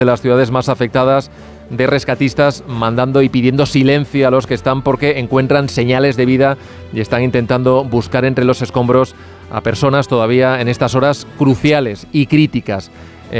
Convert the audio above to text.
de las ciudades más afectadas, de rescatistas mandando y pidiendo silencio a los que están porque encuentran señales de vida y están intentando buscar entre los escombros a personas todavía en estas horas cruciales y críticas.